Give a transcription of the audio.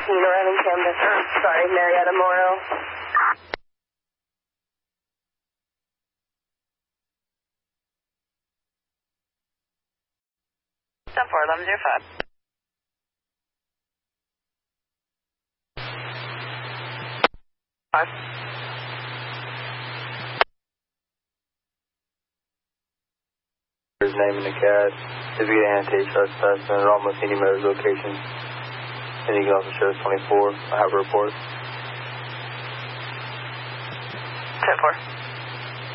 11 Campus. Sorry, Marietta Memorial. 1105. His name in the CAD. If you get an annotated trespass at almost any motor's location, then you can also show us 24. I have a report. 10-4.